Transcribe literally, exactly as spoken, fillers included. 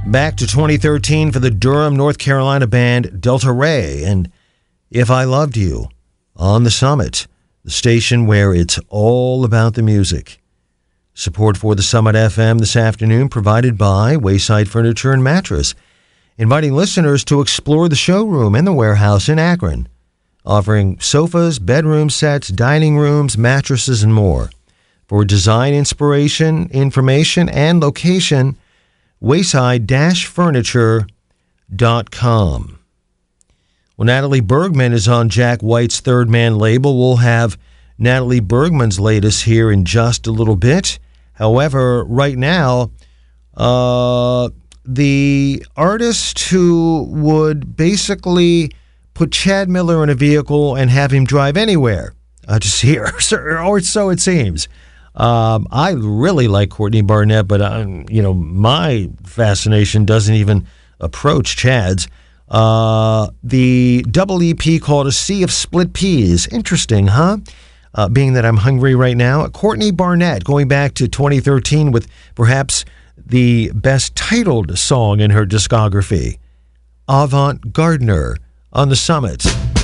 Back to twenty thirteen for the Durham, North Carolina band Delta Ray and If I Loved You on the Summit, the station where it's all about the music. Support for the Summit F M this afternoon provided by Wayside Furniture and Mattress, inviting listeners to explore the showroom and the warehouse in Akron, offering sofas, bedroom sets, dining rooms, mattresses, and more. For design inspiration, information, and location, wayside dash furniture dot com. Well, Natalie Bergman is on Jack White's Third Man label. We'll have Natalie Bergman's latest here in just a little bit. However, right now, uh, the artist who would basically put Chad Miller in a vehicle and have him drive anywhere uh, to see her, or so it seems. Um, I really like Courtney Barnett, but um, you know, my fascination doesn't even approach Chad's. Uh, the double E P called A Sea of Split Peas. Interesting, huh? Uh, being that I'm hungry right now. Courtney Barnett, going back to twenty thirteen with perhaps the best titled song in her discography, Avant Gardener, on the Summit.